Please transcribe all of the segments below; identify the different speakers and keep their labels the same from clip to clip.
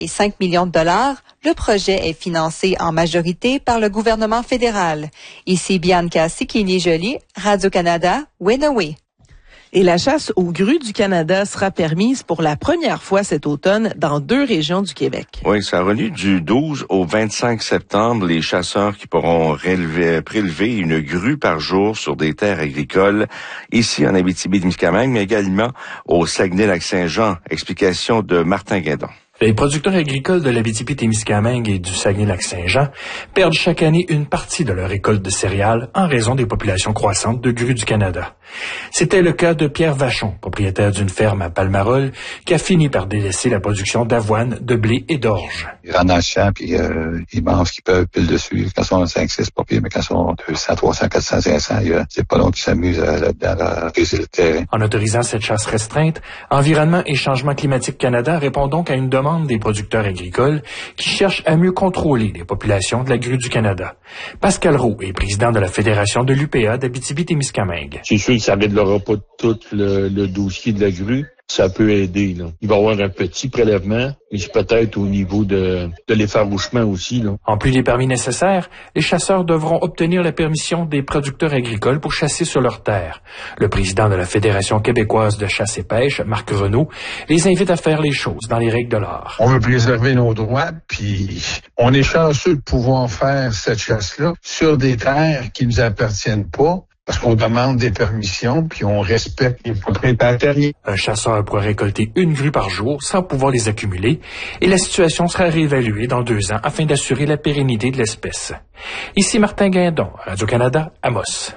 Speaker 1: et 5 millions de dollars, le projet est financé en majorité par le gouvernement fédéral. Ici Bianca Sicchini-Joly, Radio-Canada, Winaway.
Speaker 2: Et la chasse aux grues du Canada sera permise pour la première fois cet automne dans 2 régions du Québec.
Speaker 3: Oui, ça relie du 12 au 25 septembre les chasseurs qui pourront prélever une grue par jour sur des terres agricoles ici en Abitibi-Témiscamingue, mais également au Saguenay-Lac-Saint-Jean. Explication de Martin Guindon.
Speaker 4: Les producteurs agricoles de l'Abitibi-Témiscamingue et du Saguenay-Lac-Saint-Jean perdent chaque année une partie de leur récolte de céréales en raison des populations croissantes de grues du Canada. C'était le cas de Pierre Vachon, propriétaire d'une ferme à Palmarol, qui a fini par délaisser la production d'avoine, de blé et d'orge.
Speaker 5: Ils rentrent dans le champ, puis ils mangent ce qu'ils peuvent, pile dessus. Quand ils sont 5-6, pas pire, mais quand ils sont 200, 300, 400, 500, c'est pas long qu'ils s'amusent là-dedans à briser le terrain.
Speaker 4: En autorisant cette chasse restreinte, Environnement et Changement climatique Canada répond donc à une demande des producteurs agricoles qui cherchent à mieux contrôler les populations de la grue du Canada. Pascal Roux est président de la Fédération de l'UPA d'Abitibi-Témiscamingue.
Speaker 6: C'est sûr que ça ne réglera pas tout le dossier de la grue. Ça peut aider, là. Il va y avoir un petit prélèvement, mais c'est peut-être au niveau de l'effarouchement aussi, là.
Speaker 4: En plus des permis nécessaires, les chasseurs devront obtenir la permission des producteurs agricoles pour chasser sur leurs terres. Le président de la Fédération québécoise de chasse et pêche, Marc Renaud, les invite à faire les choses dans les règles de l'art.
Speaker 7: On veut préserver nos droits, puis on est chanceux de pouvoir faire cette chasse-là sur des terres qui nous appartiennent pas. Parce qu'on demande des permissions, puis on respecte les propriétaires terriens.
Speaker 4: Un chasseur pourra récolter une grue par jour sans pouvoir les accumuler, et la situation sera réévaluée dans 2 ans afin d'assurer la pérennité de l'espèce. Ici Martin Guindon, Radio-Canada, Amos.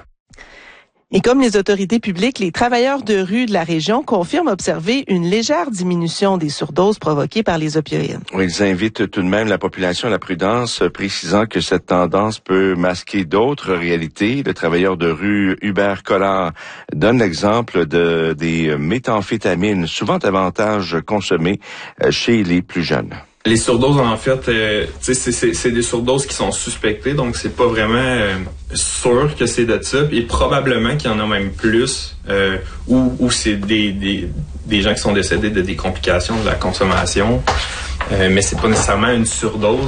Speaker 2: Et comme les autorités publiques, les travailleurs de rue de la région confirment observer une légère diminution des surdoses provoquées par les opioïdes.
Speaker 3: Oui, ils invitent tout de même la population à la prudence, précisant que cette tendance peut masquer d'autres réalités. Le travailleur de rue Hubert Collard donne l'exemple des méthamphétamines, souvent davantage consommées chez les plus jeunes.
Speaker 8: Les surdoses, en fait, c'est des surdoses qui sont suspectées, donc c'est pas vraiment sûr que c'est de ça. Et probablement qu'il y en a même plus, ou c'est des gens qui sont décédés de des complications de la consommation, mais c'est pas nécessairement une surdose.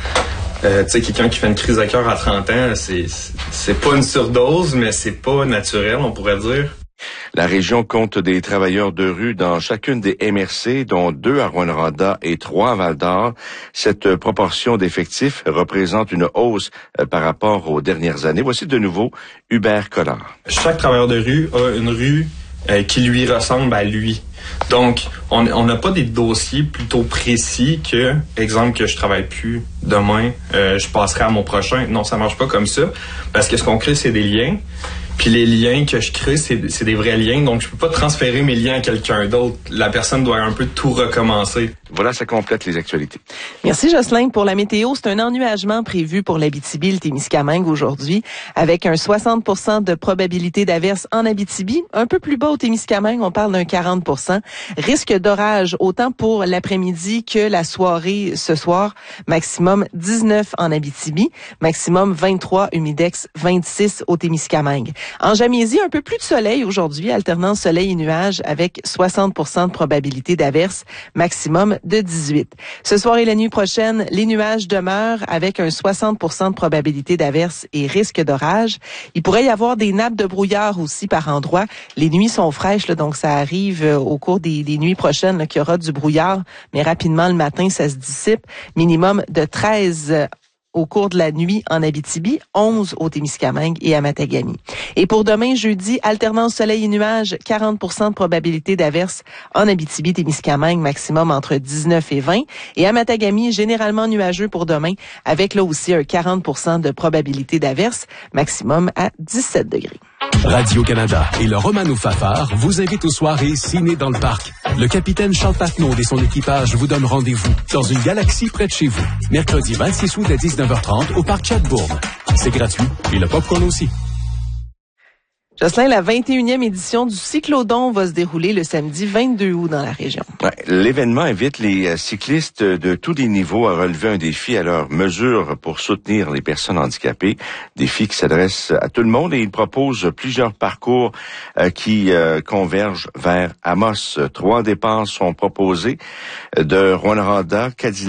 Speaker 8: Quelqu'un qui fait une crise de cœur à 30 ans, c'est pas une surdose, mais c'est pas naturel, on pourrait dire.
Speaker 3: La région compte des travailleurs de rue dans chacune des MRC, dont 2 à Rouyn-Noranda et 3 à Val-d'Or. Cette proportion d'effectifs représente une hausse par rapport aux dernières années. Voici de nouveau Hubert Collard.
Speaker 8: Chaque travailleur de rue a une rue qui lui ressemble à lui. Donc, on n'a pas des dossiers plutôt précis que, exemple, que je travaille plus demain, je passerai à mon prochain. Non, ça marche pas comme ça, parce que ce qu'on crée, c'est des liens. Puis les liens que je crée, c'est des vrais liens, donc je peux pas transférer mes liens à quelqu'un d'autre. La personne doit un peu tout recommencer.
Speaker 3: Voilà, ça complète les actualités.
Speaker 2: Merci Jocelyn pour la météo. C'est un ennuagement prévu pour l'Abitibi, le Témiscamingue aujourd'hui, avec un 60% de probabilité d'averse en Abitibi. Un peu plus bas au Témiscamingue, on parle d'un 40%. Risque d'orage autant pour l'après-midi que la soirée ce soir. Maximum 19 en Abitibi, maximum 23, humidex 26 au Témiscamingue. En Jamaisie, un peu plus de soleil aujourd'hui, alternance soleil et nuages avec 60% de probabilité d'averse, maximum de 18. Ce soir et la nuit prochaine, les nuages demeurent avec un 60% de probabilité d'averse et risque d'orage. Il pourrait y avoir des nappes de brouillard aussi par endroits. Les nuits sont fraîches, là, donc ça arrive au cours des nuits prochaines là, qu'il y aura du brouillard, mais rapidement le matin, ça se dissipe. Minimum de 13 au cours de la nuit en Abitibi, 11 au Témiscamingue et à Matagami. Et pour demain, jeudi, alternance soleil et nuages, 40% de probabilité d'averse en Abitibi, Témiscamingue, maximum entre 19 et 20. Et à Matagami, généralement nuageux pour demain, avec là aussi un 40% de probabilité d'averse, maximum à 17 degrés.
Speaker 9: Radio-Canada et le Romano Fafard vous invitent aux soirées ciné dans le parc. Le capitaine Charles Patnaud et son équipage vous donnent rendez-vous dans une galaxie près de chez vous. Mercredi 26 août à 19h30 au parc Chatbourne. C'est gratuit et le popcorn aussi.
Speaker 2: Jocelyn, la 21e édition du Cyclodon va se dérouler le samedi 22 août dans la région.
Speaker 3: Ouais, l'événement invite les cyclistes de tous les niveaux à relever un défi à leur mesure pour soutenir les personnes handicapées. Défi qui s'adresse à tout le monde et il propose plusieurs parcours qui convergent vers Amos. 3 départs sont proposés de Rouyn-Noranda, Cadillac,